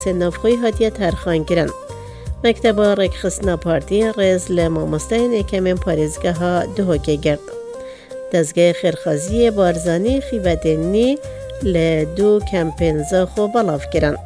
نافخوی هاتیه ترخان گرن. مکتب رکخستنا پارتی رز لمامستین اکمین پارزگاه ها دهوکه گرد. دزگاه خیرخازی بارزانی خیوادنی لدو کمپینزا خو بلاف گرن.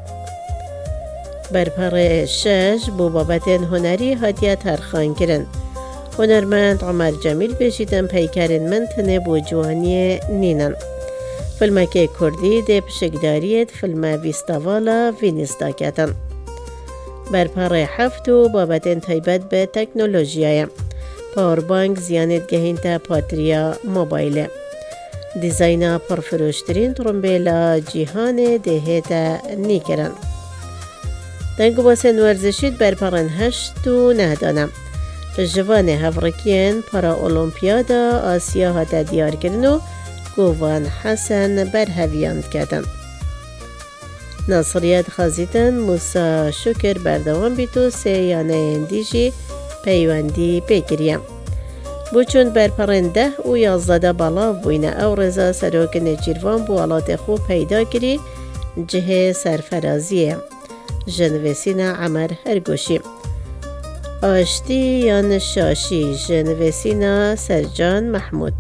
برپر 6 بو بابتین هنری هاتیه ترخان گرن. هنرمند عمر جمیل بجیدن پیکرین من تنه بو جوانی نینن. فیلمک کردی ده پشکداریت فیلم ویستاوالا وینیستا کتن. برپر 7 بابتین تایبت به تکنولوژیای. پاوربانک زیانت گهین تا پاتریا موبایل. دیزاینا پرفروشترین ترمبیلا جیهان دهیتا نیکرن. دنگو باسن ورزشید برپرن 8 نهدانم. جوان هفرکین پارا اولمپیادا آسیا هاتا دیار کرنو گوان حسن برهویاند کردن. ناصریت خازیدن موسا شکر بردوان بیتو سیانه اندیجی پیوندی بگیریم. بوچون برپرن 10 و 11 بالا بوینه او رضا سروک نجیروان بو علات خوب پیدا کری جه سرفرازیه. جنوسینا عمر هرگوشی. آشتی یان شاشی جنوسینا سرجان محمود.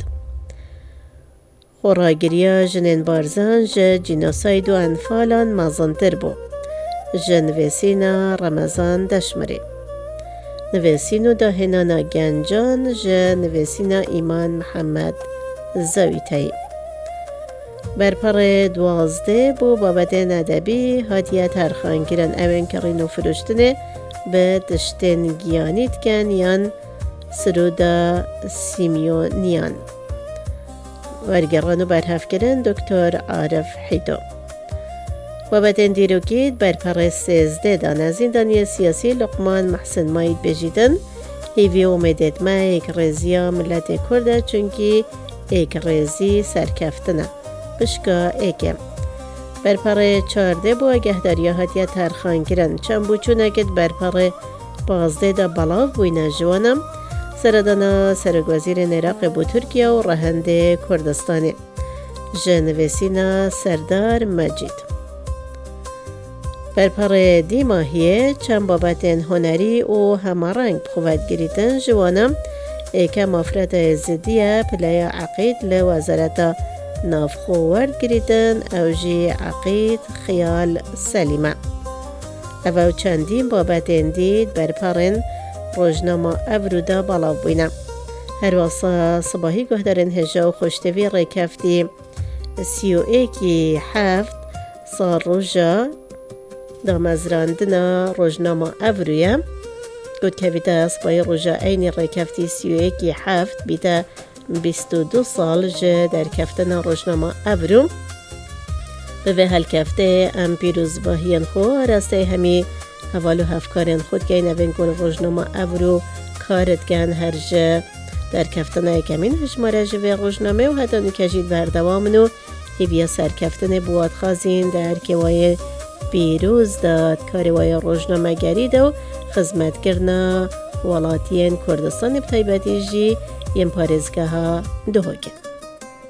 خوراگریا جنین بارزان جنوساید و انفالان مازنتر بو. جنوسینا رمضان دشمری. نوسینو داهنانا گنجان جنوسینا ایمان محمد زویتایی. برپر 12 بو بابت ندبی هاتیه ترخان گرن اوین کرینو فروشتنه به دشتن گیانیت کن یان سرودا سیمیونیان. ورگرانو برهف گرن دکتر عارف حیدو. بابتن دیروکید برپر 13 دانه زندانی سیاسی لقمان محسن ماید بجیدن هیوی اومدت ما ایک رزیا ملت کرده چونکی ایک رزی سرکفتنه. بشکا ایکم. برپر 14 بو اگهداری هاتیه ترخان گرن چند بوچون اگد برپر 15 دا بلاو بوینه جوانم سردانا سرگوزیر نراق بو ترکیه و رهنده کردستانی. جنوسینا سردار مجید. برپر 10 ماهیه چند بابتین هنری و همارنگ بخواد گریتن جوانم ایکا مفرد زدیه پلای عقید لوزارت نافخو ورد گریدن او جی عقید خیال سلیمه. او چندین بابتین دید برپرن روزنامه افرودا بالا بوینه. هر واسه صباحی گهدارن هجا و خوشتوی ریکفتی 31 سال روژا دامزراندنا روزنامه افرویه گود که بیتا صباحی روژا این ریکفتی 31 بیتا 22 سال جه در کفتن روزنامه افرو به هل کفته ام پیروز باهیان خو راسته همی حوالو هفکارن خود که نوین کن روزنامه افرو کارت کن هر جه در کفتن کمین هشماره جوه روزنامه و حتی نکجید بردوامنو هیویا سر کفتن بواد خازین در کوای پیروز داد کاروای روزنامه گرید و خدمت کرنا ولاتین کردستان بتایبتی جی یم پارزگاه دهوکه.